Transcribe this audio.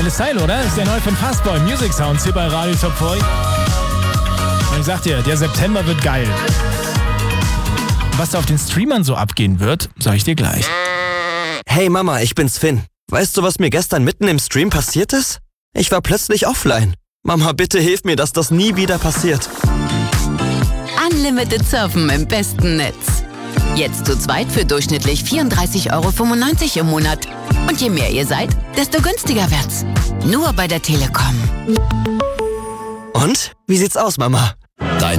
Geiles Teil, oder? Ist der neue von Fastboy. Music Sounds hier bei Radio Top 4. Und ich sag dir, der September wird geil. Was da auf den Streamern so abgehen wird, sag ich dir gleich. Hey Mama, ich bin's Finn. Weißt du, was mir gestern mitten im Stream passiert ist? Ich war plötzlich offline. Mama, bitte hilf mir, dass das nie wieder passiert. Unlimited Surfen im besten Netz. Jetzt zu zweit für durchschnittlich 34,95 € im Monat. Und je mehr ihr seid, desto günstiger wird's. Nur bei der Telekom. Und? Wie sieht's aus, Mama?